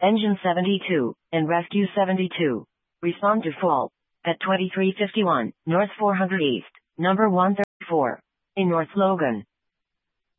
Engine 72, and Rescue 72. Respond to fall. At 2351, North 400 East, number 134. In North Logan.